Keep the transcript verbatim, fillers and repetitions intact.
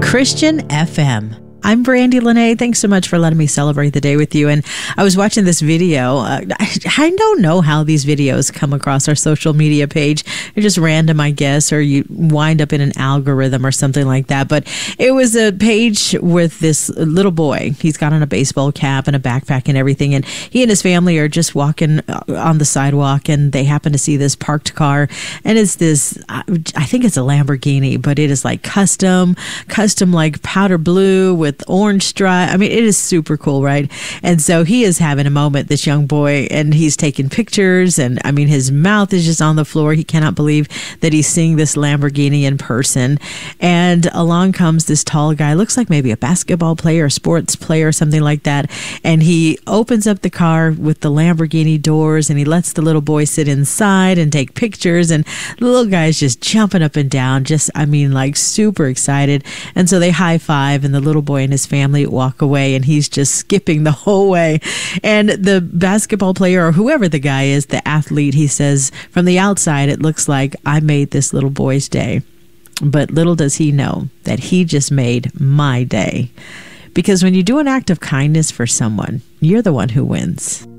Christian F M. I'm Brandy Lene. Thanks so much for letting me celebrate the day with you. And I was watching this video. Uh, I, I don't know how these videos come across our social media page. They're just random, I guess, or you wind up in an algorithm or something like that. But it was a page with this little boy. He's got on a baseball cap and a backpack and everything. And he and his family are just walking on the sidewalk, and they happen to see this parked car. And it's this, I think it's a Lamborghini, but it is like custom, custom like powder blue with orange stripe. I mean, it is super cool, right? And so he is having a moment, this young boy, and he's taking pictures, and I mean, his mouth is just on the floor. He cannot believe that he's seeing this Lamborghini in person. And along comes this tall guy, looks like maybe a basketball player, a sports player, something like that. And he opens up the car with the Lamborghini doors, and he lets the little boy sit inside and take pictures. And the little guy's just jumping up and down, just, I mean, like super excited. And so they high five, and the little boy and his family walk away, and he's just skipping the whole way. And the basketball player, or whoever the guy is, the athlete, he says, from the outside, it looks like I made this little boy's day. But little does he know that he just made my day. Because when you do an act of kindness for someone, you're the one who wins.